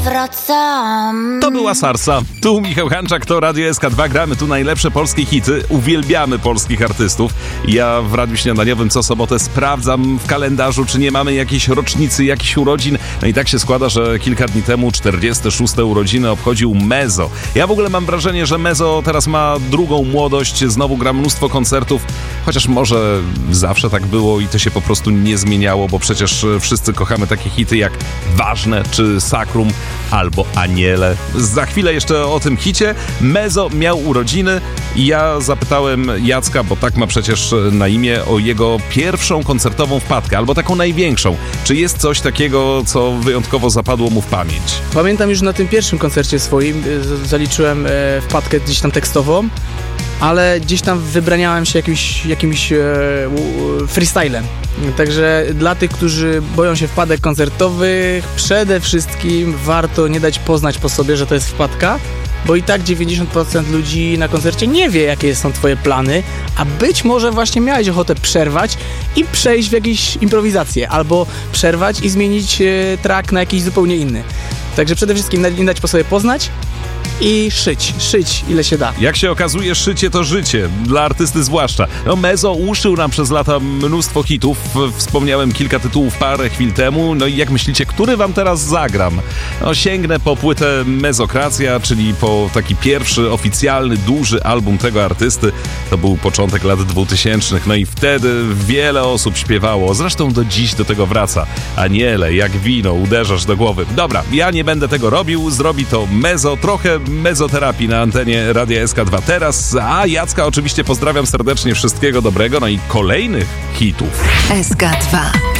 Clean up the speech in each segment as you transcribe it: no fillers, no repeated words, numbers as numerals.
Wracam. To była Sarsa. Tu Michał Hanczak, to Radio SK2. Gramy tu najlepsze polskie hity. Uwielbiamy polskich artystów. Ja w Radiu Śniadaniowym co sobotę sprawdzam w kalendarzu, czy nie mamy jakiejś rocznicy, jakichś urodzin. No i tak się składa, że kilka dni temu 46. urodziny obchodził Mezo. Ja w ogóle mam wrażenie, że Mezo teraz ma drugą młodość. Znowu gra mnóstwo koncertów. Chociaż może zawsze tak było i to się po prostu nie zmieniało, bo przecież wszyscy kochamy takie hity jak Ważne czy Sakrum albo Aniele. Za chwilę jeszcze o tym hicie. Mezo miał urodziny i ja zapytałem Jacka, bo tak ma przecież na imię, o jego pierwszą koncertową wpadkę, albo taką największą. Czy jest coś takiego, co wyjątkowo zapadło mu w pamięć? Pamiętam już na tym pierwszym koncercie swoim, zaliczyłem wpadkę gdzieś tam tekstową, ale gdzieś tam wybraniałem się jakimś freestylem. Także dla tych, którzy boją się wpadek koncertowych, przede wszystkim warto nie dać poznać po sobie, że to jest wpadka, bo i tak 90% ludzi na koncercie nie wie, jakie są twoje plany, a być może właśnie miałeś ochotę przerwać i przejść w jakieś improwizacje, albo przerwać i zmienić track na jakiś zupełnie inny. Także przede wszystkim nie dać po sobie poznać i szyć ile się da. Jak się okazuje, szycie to życie, dla artysty zwłaszcza. No Mezo uszył nam przez lata mnóstwo hitów, wspomniałem kilka tytułów parę chwil temu, no i jak myślicie, który wam teraz zagram? No sięgnę po płytę Mezokracja, czyli po taki pierwszy oficjalny, duży album tego artysty, to był początek lat 2000, no i wtedy wiele osób śpiewało, zresztą do dziś do tego wraca. Aniele, jak wino, uderzasz do głowy. Dobra, ja nie będę tego robił, zrobi to Mezo, trochę mezoterapii na antenie Radia SK2 teraz, a Jacka oczywiście pozdrawiam serdecznie, wszystkiego dobrego, no i kolejnych hitów. SK2.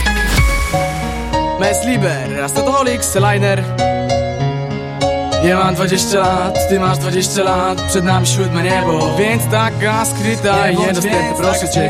Mes Liber, Rastatolik, Seliner. Ja mam 20 lat, ty masz 20 lat, przed nami 7 niebo, więc taka skryta i niedostępna, proszę cię,